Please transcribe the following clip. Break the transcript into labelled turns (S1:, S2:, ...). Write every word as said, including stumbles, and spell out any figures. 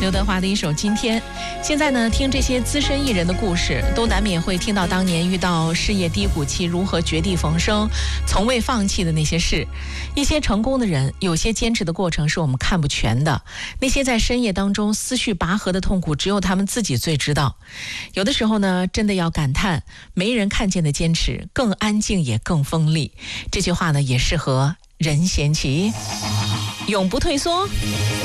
S1: 刘德华的一首《今天》。现在呢，听这些资深艺人的故事，都难免会听到当年遇到事业低谷期如何绝地逢生，从未放弃的那些事。一些成功的人，有些坚持的过程是我们看不全的，那些在深夜当中思绪拔河的痛苦，只有他们自己最知道。有的时候呢，真的要感叹，没人看见的坚持更安静也更锋利。这句话呢，也适合任贤齐，永不退缩。